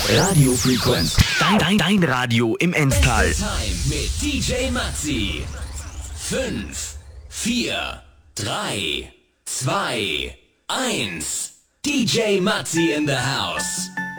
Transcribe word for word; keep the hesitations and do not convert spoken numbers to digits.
Radiofrequenz. Dein, dein, dein Radio im Enstal. Time mit D J Matzi. Fünf, vier, drei, zwei, eins. D J Matzi in the house.